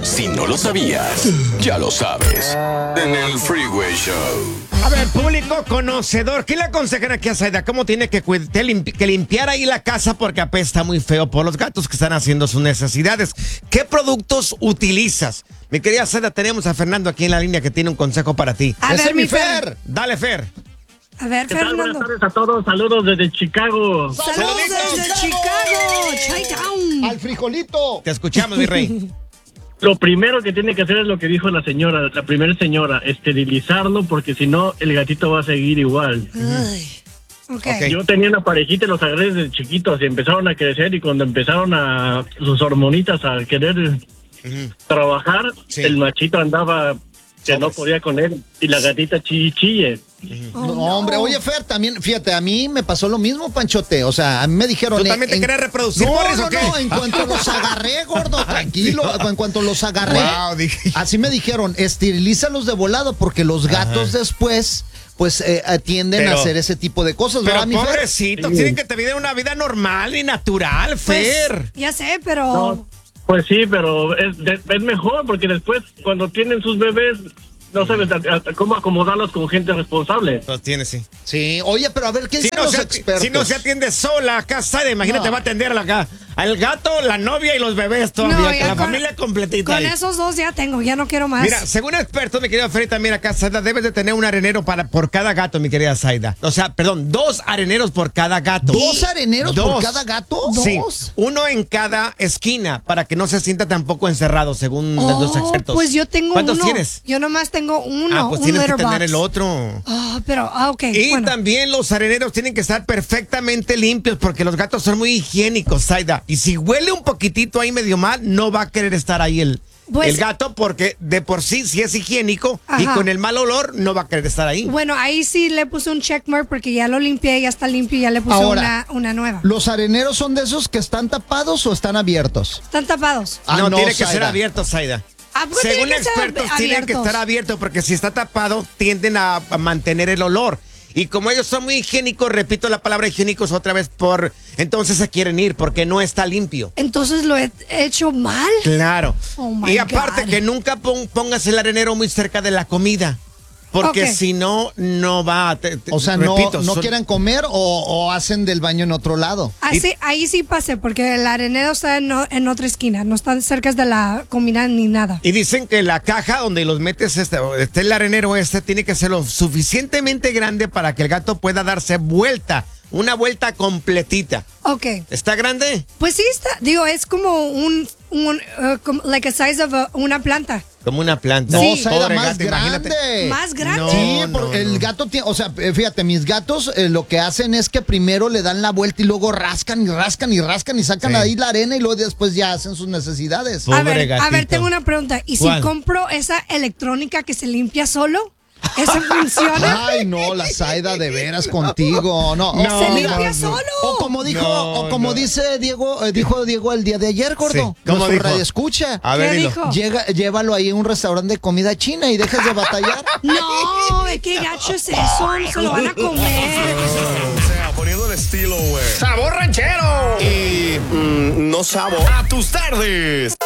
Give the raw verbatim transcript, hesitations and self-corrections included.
Si no lo sabías, ya lo sabes. En el Freeway Show. A ver, público conocedor, ¿qué le aconsejan aquí a Zaida? ¿Cómo tiene que, cuid- que, limpi- que limpiar ahí la casa porque apesta muy feo por los gatos que están haciendo sus necesidades? ¿Qué productos utilizas? Mi querida Zaida, tenemos a Fernando aquí en la línea que tiene un consejo para ti. A Ese ver, es mi Fer. Dale, Fer. A ver, ¿Qué tal? Buenas Fernando. tardes a todos. Saludos desde Chicago. Saludos desde Chicago, Chi-Town. Al frijolito. Te escuchamos, mi rey. Lo primero que tiene que hacer es lo que dijo la señora, la primera señora, esterilizarlo, porque si no, el gatito va a seguir igual. Ay, ok. Ok. Yo tenía una parejita y los agarré desde chiquitos y empezaron a crecer, y cuando empezaron a sus hormonitas a querer trabajar, Sí. el machito andaba que no Sobres. podía con él y la gatita chille chille. Oh, No, hombre, oye, Fer, también, fíjate, a mí me pasó lo mismo, Panchote. O sea, a mí me dijeron. ¿Tú también te en- querés reproducir, No, Morris, no, o qué? no, en cuanto los agarré, gordo, tranquilo. En cuanto los agarré, Wow, dije. así me dijeron, esterilízalos de volado, porque los gatos después, pues, eh, eh, tienden Pero- a hacer ese tipo de cosas, Pero ¿verdad, mi Fer? pobrecitos, tienen que tener una vida normal y natural, Pues, Fer. ya sé, pero... No, pues sí, pero es, de- es mejor, porque después, cuando tienen sus bebés, no sabes a- a- cómo acomodarlos con gente responsable. Los tiene, sí. Sí, oye, pero a ver, ¿qué Si dicen no, los se, expertos? si no se atiende sola acá, Zaida, imagínate, No. va a atender a la, acá, al gato, la novia y los bebés todavía, No, que ya la con- familia completita. Con ahí. esos dos ya tengo, ya no quiero más. Mira, según expertos, mi querida Freddy, también acá, Zaida, debes de tener un arenero para, por cada gato, mi querida Zaida. O sea, perdón, dos areneros por cada gato. ¿Dos areneros por Dos. cada gato? Sí, ¿Dos? uno en cada esquina para que no se sienta tampoco encerrado, según los Oh, expertos. pues yo tengo ¿Cuántos uno. tienes? Yo nomás tengo uno, ah, pues un tienes que litter tener box. el otro. Ah, pero, ah, ok, Y bueno. también los areneros tienen que estar perfectamente limpios porque los gatos son muy higiénicos, Zaida. Y si huele un poquitito ahí medio mal, no va a querer estar ahí el, Pues- el gato porque de por sí, si es higiénico y Ajá. con el mal olor, no va a querer estar ahí. Bueno, ahí sí le puse un checkmark porque ya lo limpié, ya está limpio y ya le puse Ahora, una, una nueva. ¿Los areneros son de esos que están tapados o están abiertos? Están tapados. Ah, no, no, tiene que ser Zaida. abierto, Zaida. Ah, ¿por qué Según tiene que ser expertos, ab- tienen que abiertos? estar abiertos porque si está tapado, tienden a, a mantener el olor. Y como ellos son muy higiénicos, repito la palabra higiénicos otra vez, por entonces se quieren ir porque no está limpio. Entonces lo he hecho mal. Claro. Oh, my y aparte God. que nunca pon- pongas el arenero muy cerca de la comida. Porque Ok. si no, no va a... te- te- O sea, repito, no, no son- quieren comer o, o hacen del baño en otro lado. Así, ahí sí pasé, porque el arenero está en, o- en otra esquina, no está cerca de la comida ni nada. Y dicen que la caja donde los metes, este, este el arenero este, tiene que ser lo suficientemente grande para que el gato pueda darse vuelta. Una vuelta completita. Ok, ¿Está grande? pues sí está, digo, es como un, un uh, como- like a size of a- una planta. Como una planta. No, Sí. Zaida, Pobre más gato, imagínate. grande. Más grande. No, Sí, no, porque no. el gato tiene, o sea, eh, fíjate, mis gatos eh, lo que hacen es que primero le dan la vuelta y luego rascan y rascan y rascan y sacan Sí. ahí la arena y luego después ya hacen sus necesidades. Pobre A ver, a ver, gatito. tengo una pregunta. ¿Y si ¿Cuál? compro esa electrónica que se limpia solo? ¿Eso funciona? Ay, no, la Zaida de veras contigo. No, No, ¿Se o, limpia no, no. solo? o como dijo, No, o como no. dice Diego, eh, dijo Diego el día de ayer, gordo. Sí. ¿Cómo Nuestro dijo? radio escucha. A ver, ¿Qué dilo. dijo? Llega, llévalo ahí a un restaurante de comida china y dejas de batallar. No, qué gacho es eso, se lo van a comer. O sea, poniendo el estilo, güey. ¡Sabor ranchero! Y mm, no sabor. A tus tardes.